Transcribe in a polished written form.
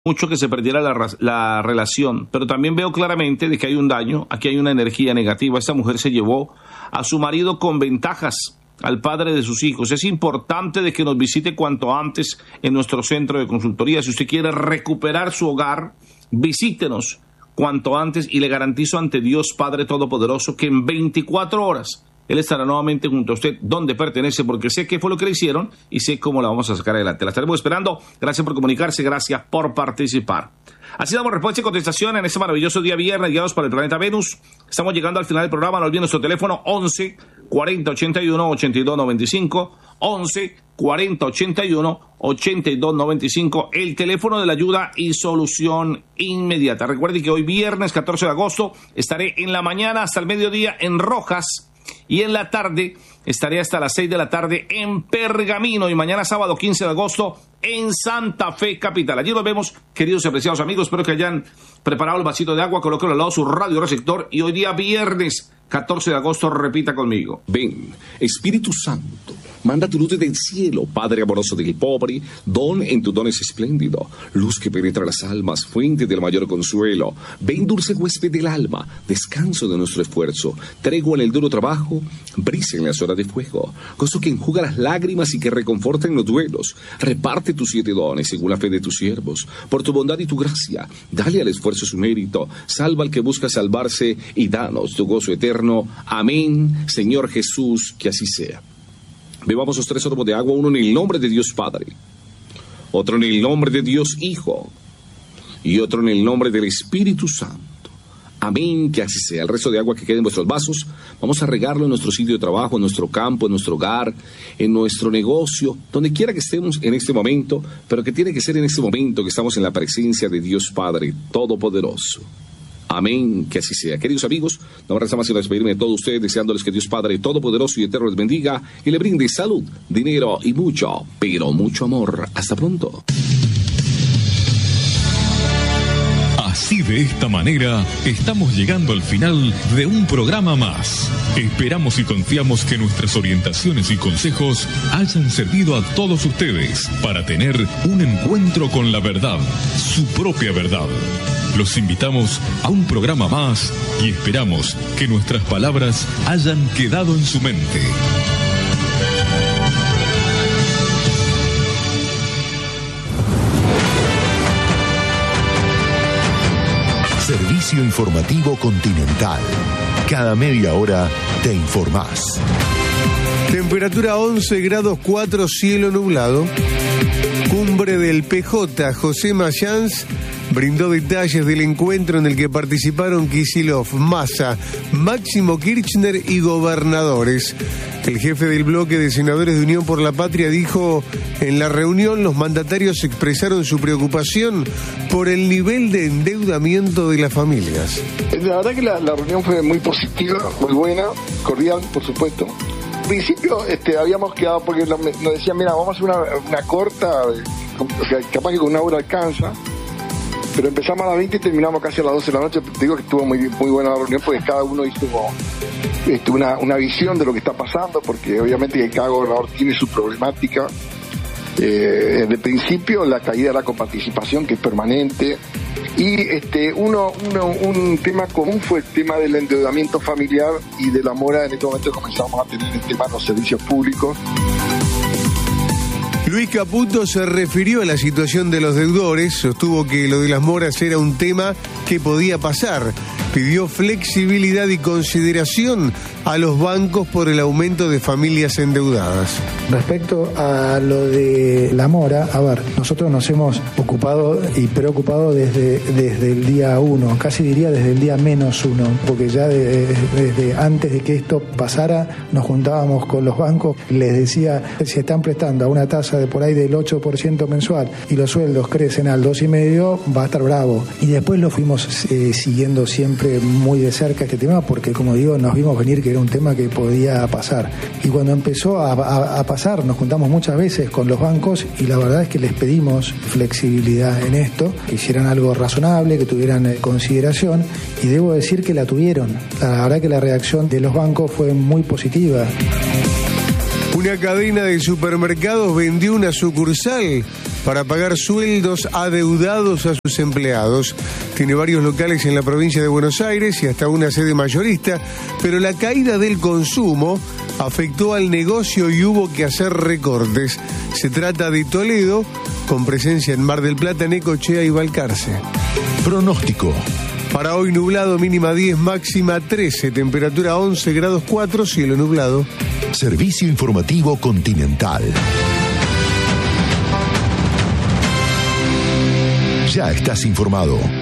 mucho que se perdiera la relación, pero también veo claramente de que hay un daño, aquí hay una energía negativa. Esta mujer se llevó a su marido con ventajas, al padre de sus hijos. Es importante de que nos visite cuanto antes en nuestro centro de consultoría. Si usted quiere recuperar su hogar, visítenos cuanto antes y le garantizo ante Dios Padre Todopoderoso que en 24 horas Él estará nuevamente junto a usted donde pertenece, porque sé qué fue lo que le hicieron y sé cómo la vamos a sacar adelante. La estaremos esperando. Gracias por comunicarse, gracias por participar. Así damos respuesta y contestación en este maravilloso día viernes, guiados por el planeta Venus. Estamos llegando al final del programa. No olviden nuestro teléfono 11 40 81 82 95, 11 40 81 82 95, el teléfono de la ayuda y solución inmediata. Recuerden que hoy viernes 14 de agosto estaré en la mañana hasta el mediodía en Rojas, y en la tarde estaré hasta las 6 de la tarde en Pergamino, y mañana sábado 15 de agosto en Santa Fe Capital. Allí nos vemos, queridos y apreciados amigos. Espero que hayan preparado el vasito de agua, colóquenlo al lado de su radio receptor, y hoy día viernes 14 de agosto repita conmigo. Ven, Espíritu Santo, manda tu luz del cielo, Padre amoroso del pobre, don en tu don es espléndido, luz que penetra las almas, fuente del mayor consuelo. Ven, dulce huésped del alma, descanso de nuestro esfuerzo, tregua en el duro trabajo, brisa en las horas de fuego, gozo que enjuga las lágrimas y que reconforta en los duelos. Reparte tus 7 dones según la fe de tus siervos, por tu bondad y tu gracia, dale al esfuerzo su mérito, salva al que busca salvarse y danos tu gozo eterno. Amén, Señor Jesús, que así sea. Bebamos los 3 sorbos de agua, uno en el nombre de Dios Padre, otro en el nombre de Dios Hijo y otro en el nombre del Espíritu Santo. Amén, que así sea. El resto de agua que quede en vuestros vasos, vamos a regarlo en nuestro sitio de trabajo, en nuestro campo, en nuestro hogar, en nuestro negocio, donde quiera que estemos en este momento, pero que tiene que ser en este momento que estamos en la presencia de Dios Padre Todopoderoso. Amén, que así sea. Queridos amigos, no me resta más que despedirme de todos ustedes, deseándoles que Dios Padre Todopoderoso y Eterno les bendiga y le brinde salud, dinero y mucho, pero mucho amor. Hasta pronto. Así, de esta manera, estamos llegando al final de un programa más. Esperamos y confiamos que nuestras orientaciones y consejos hayan servido a todos ustedes para tener un encuentro con la verdad, su propia verdad. Los invitamos a un programa más y esperamos que nuestras palabras hayan quedado en su mente. Servicio informativo Continental. Cada media hora te informás. Temperatura 11 grados 4, cielo nublado. Cumbre del PJ, José Mayans brindó detalles del encuentro en el que participaron Kicillof, Massa, Máximo Kirchner y gobernadores. El jefe del bloque de senadores de Unión por la Patria dijo: en la reunión los mandatarios expresaron su preocupación por el nivel de endeudamiento de las familias. La verdad que la reunión fue muy positiva, muy buena, cordial, por supuesto. Al principio habíamos quedado, porque nos decían, mira, vamos a hacer una corta, o sea, capaz que con una hora alcanza, pero empezamos a las 20 y terminamos casi a las 12 de la noche. Te digo que estuvo muy buena la reunión, porque cada uno hizo una visión de lo que está pasando, porque obviamente que cada gobernador tiene su problemática. Desde el principio, la caída de la coparticipación, que es permanente, y un tema común fue el tema del endeudamiento familiar y de la mora. En este momento comenzamos a tener el tema de los servicios públicos. Luis Caputo se refirió a la situación de los deudores, sostuvo que lo de las moras era un tema que podía pasar. Pidió flexibilidad y consideración a los bancos por el aumento de familias endeudadas. Respecto a lo de la mora, a ver, nosotros nos hemos ocupado y preocupado desde el día 1, casi diría desde el día -1, porque ya desde antes de que esto pasara nos juntábamos con los bancos, les decía, si están prestando a una tasa de por ahí del 8% mensual y los sueldos crecen al 2,5%, va a estar bravo. Y después lo fuimos siguiendo siempre muy de cerca este tema, porque como digo, nos vimos venir que era un tema que podía pasar. Y cuando empezó a pasar, nos juntamos muchas veces con los bancos y la verdad es que les pedimos flexibilidad en esto, que hicieran algo razonable, que tuvieran consideración, y debo decir que la tuvieron. La verdad que la reacción de los bancos fue muy positiva. Una cadena de supermercados vendió una sucursal para pagar sueldos adeudados a sus empleados. Tiene varios locales en la provincia de Buenos Aires y hasta una sede mayorista, pero la caída del consumo afectó al negocio y hubo que hacer recortes. Se trata de Toledo, con presencia en Mar del Plata, Necochea y Balcarce. Pronóstico. Para hoy nublado, mínima 10, máxima 13, temperatura 11 grados 4, cielo nublado. Servicio informativo Continental. Ya estás informado.